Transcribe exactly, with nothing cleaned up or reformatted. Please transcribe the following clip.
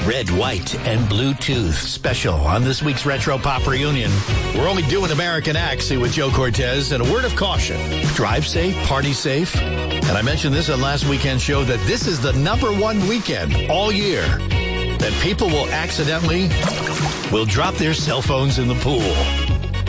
Red, white, and Bluetooth special on this week's Retro Pop Reunion. We're only doing American Acts with Joe Cortez, and a word of caution. Drive safe, party safe. And I mentioned this on last weekend's show that this is the number one weekend all year that people will accidentally will drop their cell phones in the pool.